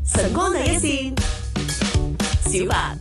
晨光第一線，小白。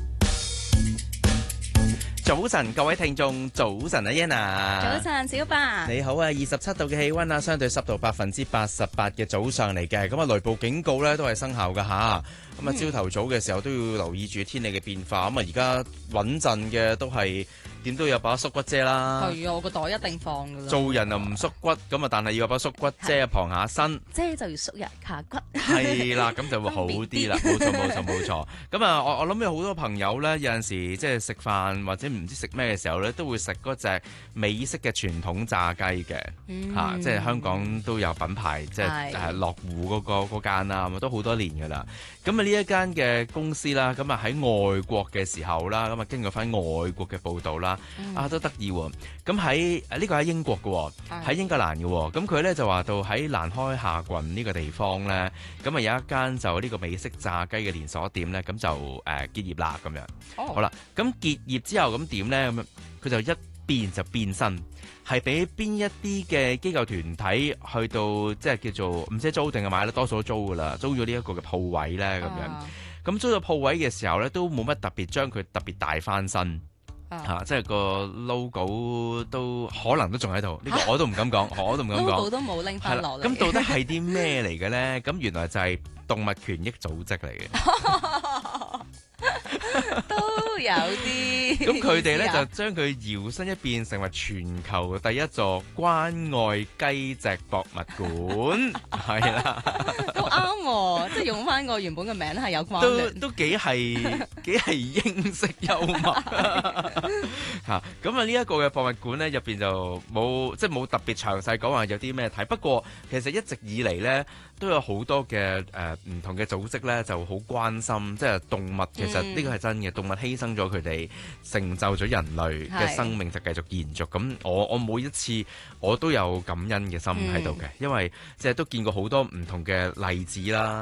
早晨，各位聽眾，早晨啊 Yana， 早晨，小白， 你好啊！27度嘅氣溫啊，相對濕度88%嘅早上嚟嘅，咁啊雷暴警告咧都係生效噶吓，咁啊朝頭早嘅時候都要留意住天氣嘅變化，咁啊而家穩陣嘅都係點都有把縮骨遮啦， 係啊，我個袋一定放噶啦。 做人又唔縮骨，咁啊但係要有把縮骨遮傍下身， 遮就要縮人下骨， 係啦，咁就會好啲啦，冇錯。咁啊，我諗有好多朋友咧，有陣時即係食飯或者唔知食咩嘅時候咧，都會食嗰隻美式嘅傳統炸雞嘅，即係香港都有品牌，即係樂戶嗰間啦，咁都好多年噶啦。咁啊呢一間嘅公司啦，咁啊喺外國嘅時候啦，咁啊經過翻外國嘅報道啦，都得意喎。咁喺呢個喺英國嘅，喺英格蘭嘅，咁佢咧就話到喺蘭開夏郡呢個地方咧，咁啊有一間就呢個美式炸雞嘅連鎖店咧，咁就結業啦咁樣。好啦，咁結業之後咁點咧？咁樣佢就一變就變身，係俾邊一啲嘅機構團體去到即係叫做唔知租定係買啦，多數都租噶啦，租咗呢一個嘅鋪位咧咁樣。咁租咗鋪位嘅時候咧，都冇乜特別將佢特別大翻身。即係個 logo 都可能都仲喺度，呢個我都唔敢講，我都唔敢講。 logo 都冇拎翻落嚟。 咁到底係啲咩嚟嘅咧？咁原來就係動物權益組織嚟嘅。 都有啲。 咁佢哋咧就將佢搖身一變成為全球第一座關愛雞隻博物館，係啦， 都啱喎，即係用翻個原本嘅名係有關聯， 都幾係英式幽默嚇。咁啊呢一個嘅博物館咧入邊就冇特別詳細講話有啲咩睇，不過其實一直以嚟咧都有好多嘅唔同嘅組織咧就好關心，即係動物其實呢個係真嘅，動物犧牲咗佢哋，成就咗人類嘅生命就繼續延續。咁我每一次我都有感恩嘅心喺度嘅，因為即係都見過好多唔同嘅例子啦。